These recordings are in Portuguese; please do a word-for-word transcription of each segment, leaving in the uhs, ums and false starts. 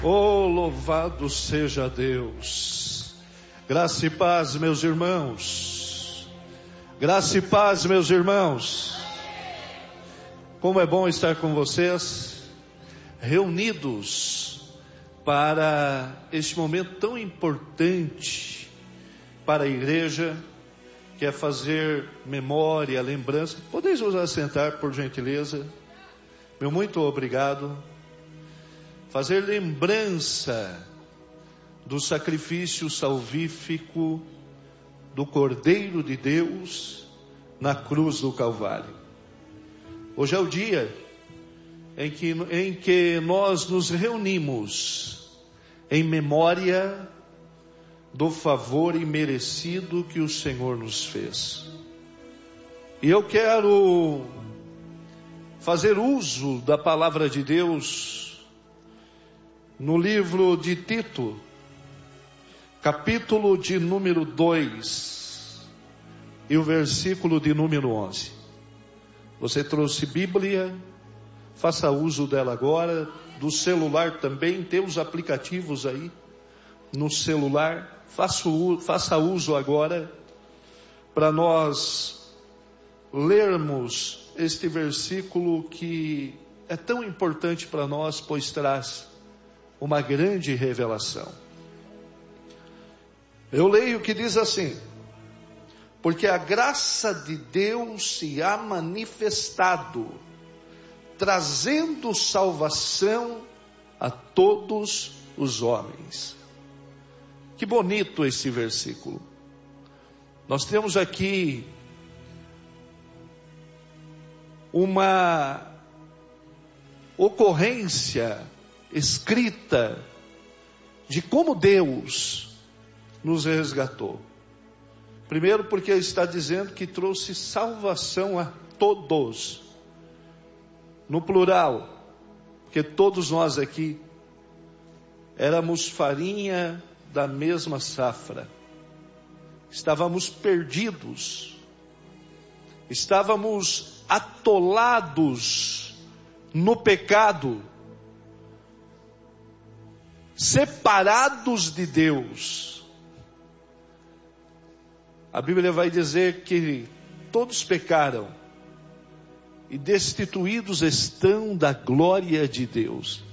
Oh, louvado seja Deus. Graça e paz, meus irmãos. Graça e paz, meus irmãos. Como é bom estar com vocês, reunidos para este momento tão importante para a igreja, que é fazer memória, lembrança. Podeis nos assentar, por gentileza? Meu muito obrigado. Fazer lembrança do sacrifício salvífico do Cordeiro de Deus na cruz do Calvário. Hoje é o dia em que, em que nós nos reunimos em memória do favor imerecido que o Senhor nos fez. E eu quero fazer uso da palavra de Deus no livro de Tito, capítulo de número dois, e o versículo de número onze. Você trouxe Bíblia? Faça uso dela agora. Do celular também, tem os aplicativos aí no celular. Faça, faça uso agora para nós lermos este versículo que é tão importante para nós, pois traz uma grande revelação. Eu leio o que diz assim: porque a graça de Deus se há manifestado, trazendo salvação a todos os homens. Que bonito esse versículo. Nós temos aqui uma ocorrência escrita de como Deus nos resgatou. Primeiro, porque está dizendo que trouxe salvação a todos, no plural, porque todos nós aqui éramos farinha da mesma safra, estávamos perdidos, estávamos atolados no pecado, separados de Deus. A Bíblia vai dizer que todos pecaram e destituídos estão da glória de Deus.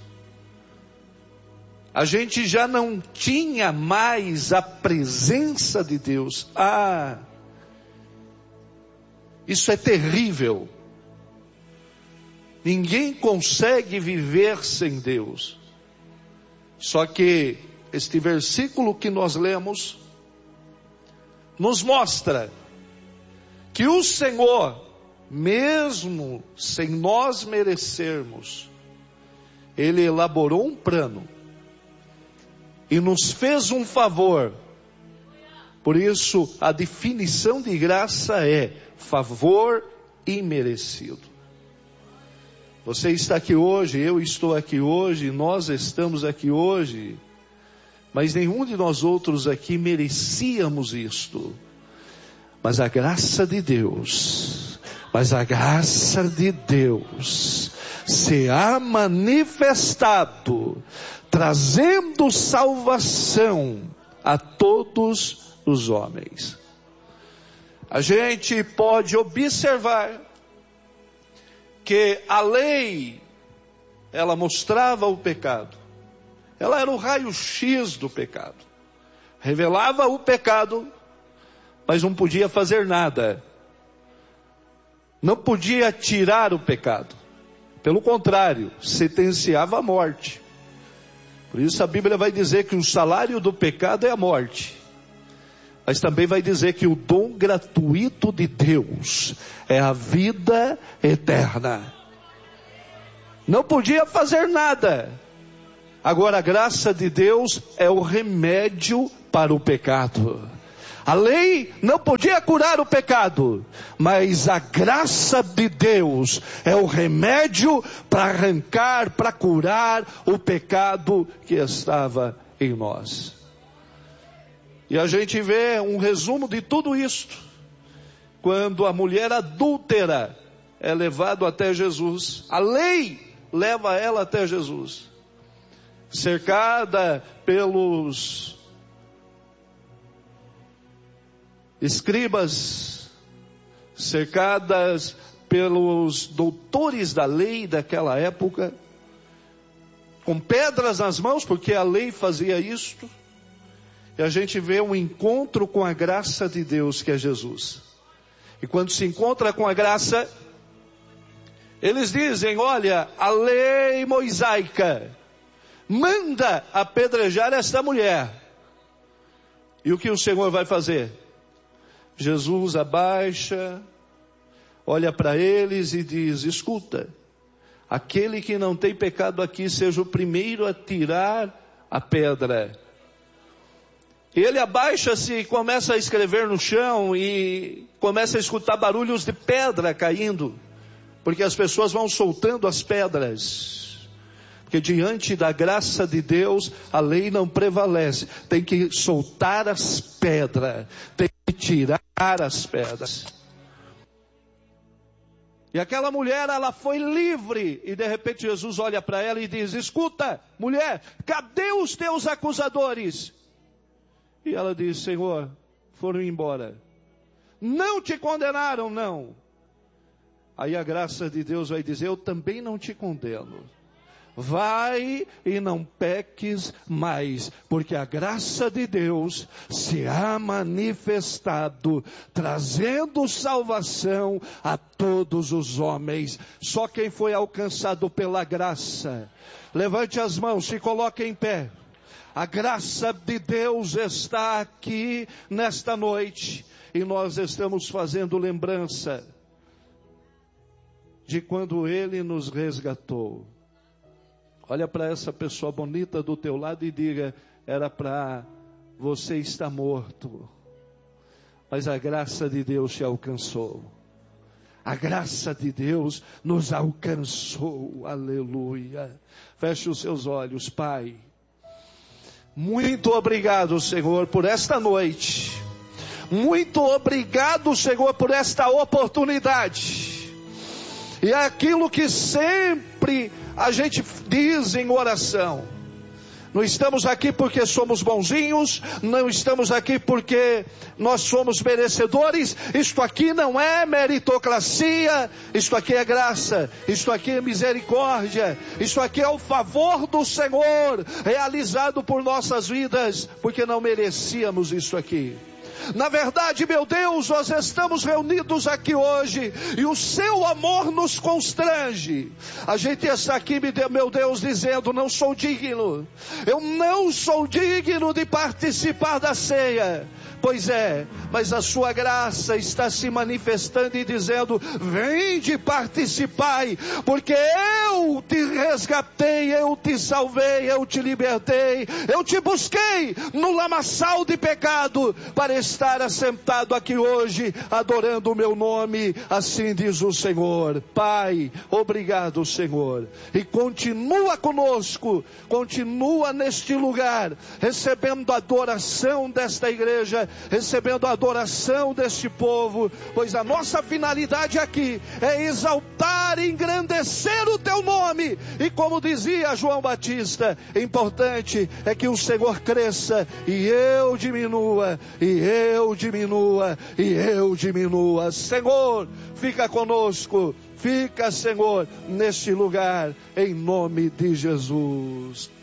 A gente já não tinha mais a presença de Deus. Ah, isso é terrível. Ninguém consegue viver sem Deus. Só que este versículo que nós lemos nos mostra que o Senhor, mesmo sem nós merecermos, Ele elaborou um plano e nos fez um favor. Por isso a definição de graça é favor imerecido. Você está aqui hoje, eu estou aqui hoje, nós estamos aqui hoje, mas nenhum de nós outros aqui merecíamos isto. Mas a graça de Deus, mas a graça de Deus se há manifestado, trazendo salvação a todos os homens. A gente pode observar que a lei, ela mostrava o pecado. Ela era o raio-x do pecado. Revelava o pecado, mas não podia fazer nada. Não podia tirar o pecado. Pelo contrário, sentenciava a morte. Por isso a Bíblia vai dizer que o salário do pecado é a morte. Mas também vai dizer que o dom gratuito de Deus é a vida eterna. Não podia fazer nada. Agora a graça de Deus é o remédio para o pecado. A lei não podia curar o pecado, mas a graça de Deus é o remédio para arrancar, para curar o pecado que estava em nós. E a gente vê um resumo de tudo isto, quando a mulher adúltera é levada até Jesus. A lei leva ela até Jesus. cercada pelos escribas, cercadas pelos doutores da lei daquela época, com pedras nas mãos, porque a lei fazia isto. E a gente vê um encontro com a graça de Deus, que é Jesus. E quando se encontra com a graça, eles dizem: olha, a lei mosaica manda apedrejar esta mulher. E o que o Senhor vai fazer? Jesus abaixa, olha para eles e diz: escuta, aquele que não tem pecado aqui seja o primeiro a tirar a pedra. Ele abaixa-se e começa a escrever no chão e começa a escutar barulhos de pedra caindo, porque as pessoas vão soltando as pedras, porque diante da graça de Deus a lei não prevalece. Tem que soltar as pedras, tem que tirar as pedras. E aquela mulher, ela foi livre, e de repente Jesus olha para ela e diz: escuta, mulher, cadê os teus acusadores? E ela diz: Senhor, foram embora. Não te condenaram, não. Aí a graça de Deus vai dizer: eu também não te condeno. Vai e não peques mais, porque a graça de Deus se há manifestado, trazendo salvação a todos os homens. Só quem foi alcançado pela graça, levante as mãos, se coloque em pé. A graça de Deus está aqui nesta noite, e nós estamos fazendo lembrança de quando Ele nos resgatou. Olha para essa pessoa bonita do teu lado e diga: era para você estar morto, mas a graça de Deus te alcançou. A graça de Deus nos alcançou, aleluia. Feche os seus olhos. Pai, muito obrigado, Senhor, por esta noite. Muito obrigado, Senhor, por esta oportunidade. E é aquilo que sempre a gente diz em oração: não estamos aqui porque somos bonzinhos, não estamos aqui porque nós somos merecedores. Isto aqui não é meritocracia, isto aqui é graça, isto aqui é misericórdia, isto aqui é o favor do Senhor realizado por nossas vidas, porque não merecíamos isso aqui. Na verdade, meu Deus, nós estamos reunidos aqui hoje e o seu amor nos constrange. A gente está aqui, meu Deus, dizendo: não sou digno, eu não sou digno de participar da ceia. Pois é, mas a sua graça está se manifestando e dizendo: vinde, participai, porque eu te resgatei, eu te salvei, eu te libertei, eu te busquei no lamaçal de pecado, para estar assentado aqui hoje, adorando o meu nome. Assim diz o Senhor. Pai, obrigado, Senhor, e continua conosco, continua neste lugar, recebendo a adoração desta igreja, recebendo a adoração deste povo, pois a nossa finalidade aqui é exaltar e engrandecer o teu nome. E como dizia João Batista, importante é que o Senhor cresça e eu diminua, e eu diminua, e eu diminua. Senhor, fica conosco, fica, Senhor, neste lugar, em nome de Jesus.